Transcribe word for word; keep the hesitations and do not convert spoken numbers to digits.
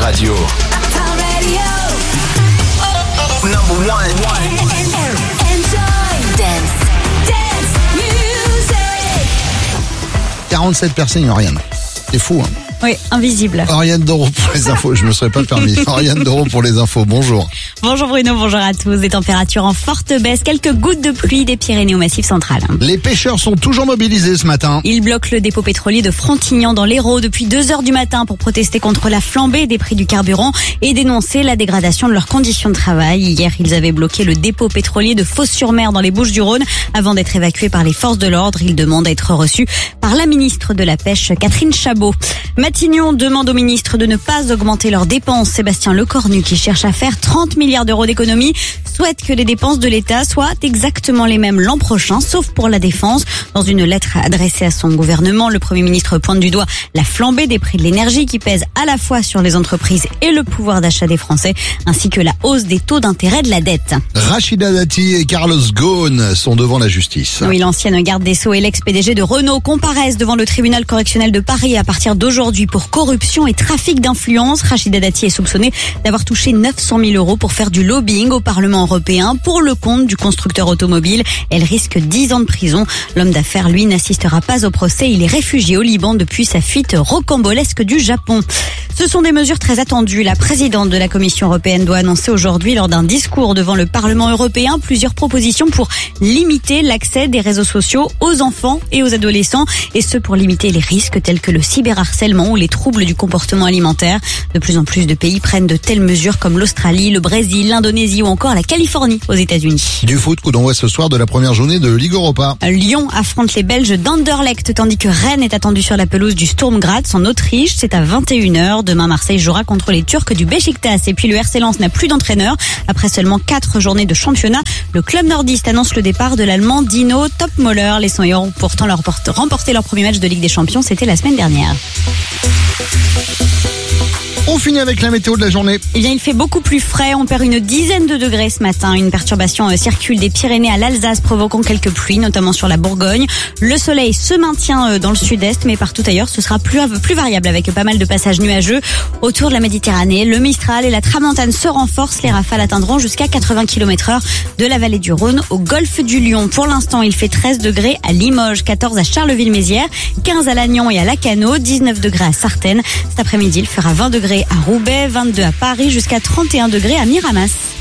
Radio. Number one. quarante-sept personnes, il n'y a rien. C'est fou, hein. Oui, invisible. Oriane Doro pour les infos, je me serais pas permis. Oriane Doro pour les infos, bonjour. Bonjour Bruno, bonjour à tous. Des températures en forte baisse, quelques gouttes de pluie des Pyrénées au Massif central. Les pêcheurs sont toujours mobilisés ce matin. Ils bloquent le dépôt pétrolier de Frontignan dans l'Hérault depuis deux heures du matin pour protester contre la flambée des prix du carburant et dénoncer la dégradation de leurs conditions de travail. Hier, ils avaient bloqué le dépôt pétrolier de Fos-sur-Mer dans les Bouches-du-Rhône avant d'être évacués par les forces de l'ordre. Ils demandent à être reçus par la ministre de la Pêche, Catherine Chabot. Matignon demande au ministre de ne pas augmenter leurs dépenses. Sébastien Lecornu, qui cherche à faire trente milliards d'euros d'économies, souhaite que les dépenses de l'État soient exactement les mêmes l'an prochain, sauf pour la défense. Dans une lettre adressée à son gouvernement, le Premier ministre pointe du doigt la flambée des prix de l'énergie qui pèse à la fois sur les entreprises et le pouvoir d'achat des Français, ainsi que la hausse des taux d'intérêt de la dette. Rachida Dati et Carlos Ghosn sont devant la justice. Oui, l'ancienne garde des Sceaux et l'ex-P D G de Renault comparaissent devant le tribunal correctionnel de Paris à partir d'aujourd'hui pour corruption et trafic d'influence. Rachida Dati est soupçonnée d'avoir touché neuf cent mille euros pour faire du lobbying au Parlement européen pour le compte du constructeur automobile. Elle risque dix ans de prison. L'homme d'affaires, lui, n'assistera pas au procès. Il est réfugié au Liban depuis sa fuite rocambolesque du Japon. Ce sont des mesures très attendues. La présidente de la Commission européenne doit annoncer aujourd'hui lors d'un discours devant le Parlement européen plusieurs propositions pour limiter l'accès des réseaux sociaux aux enfants et aux adolescents, et ce pour limiter les risques tels que le cyberharcèlement ou les troubles du comportement alimentaire. De plus en plus de pays prennent de telles mesures comme l'Australie, le Brésil, l'Indonésie ou encore la Californie aux États-Unis. Du foot, coup d'envoi ce soir de la première journée de Ligue Europa. Lyon affronte les Belges d'Anderlecht tandis que Rennes est attendu sur la pelouse du Sturm Graz en Autriche. C'est à vingt et une heures. Demain, Marseille jouera contre les Turcs du Beşiktaş. Et puis le R C Lens n'a plus d'entraîneur. Après seulement quatre journées de championnat, le club nordiste annonce le départ de l'Allemand Dino Topmöller. Les Sonyeurs ont pourtant leur porte, remporté leur premier match de Ligue des Champions. C'était la semaine dernière. On finit avec la météo de la journée. Eh bien, il fait beaucoup plus frais. On perd une dizaine de degrés ce matin. Une perturbation circule des Pyrénées à l'Alsace, provoquant quelques pluies, notamment sur la Bourgogne. Le soleil se maintient dans le sud-est, mais partout ailleurs, ce sera plus, plus variable avec pas mal de passages nuageux. Autour de la Méditerranée, le Mistral et la Tramontane se renforcent. Les rafales atteindront jusqu'à quatre-vingts kilomètres heure de la vallée du Rhône au golfe du Lion. Pour l'instant, il fait treize degrés à Limoges, quatorze à Charleville-Mézières, quinze à Lannion et à Lacanau, dix-neuf degrés à Sartène. Cet après-midi, il fera vingt degrés à Roubaix, vingt-deux à Paris, jusqu'à trente et un degrés à Miramas.